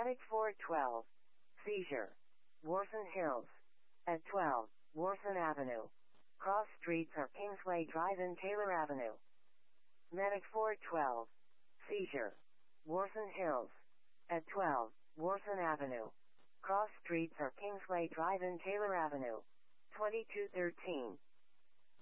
Medic 412. Seizure. Warson Hills. At 12, Warson Avenue. Cross streets are Kingsway Drive and Taylor Avenue. Medic 412. Seizure. Warson Hills. At 12, Warson Avenue. Cross streets are Kingsway Drive and Taylor Avenue. 2213.